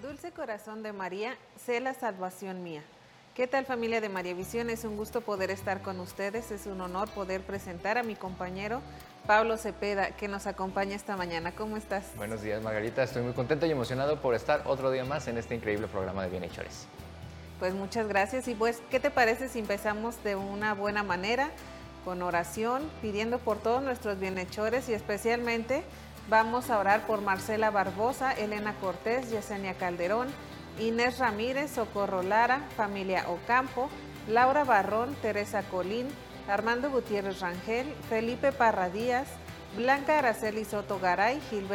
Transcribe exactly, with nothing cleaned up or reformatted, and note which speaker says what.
Speaker 1: Dulce corazón de María, sé la salvación mía. ¿Qué tal, familia de María Visión? Es un gusto poder estar con ustedes, es un honor poder presentar a mi compañero Pablo Cepeda, que nos acompaña esta mañana. ¿Cómo estás?
Speaker 2: Buenos días, Margarita. Estoy muy contento y emocionado por estar otro día más en este increíble programa de Bienhechores.
Speaker 1: Pues muchas gracias. Y pues, ¿qué te parece si empezamos de una buena manera, con oración, pidiendo por todos nuestros bienhechores, y especialmente vamos a orar por Marcela Barbosa, Elena Cortés, Yesenia Calderón, Inés Ramírez, Socorro Lara, familia Ocampo, Laura Barrón, Teresa Colín, Armando Gutiérrez Rangel, Felipe Parra Díaz, Blanca Araceli Soto Garay, Gilberto